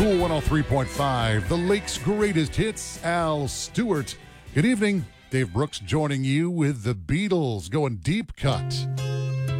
Cool 103.5, the Lake's greatest hits, Al Stewart. Good evening. Dave Brooks joining you with the Beatles going deep cut.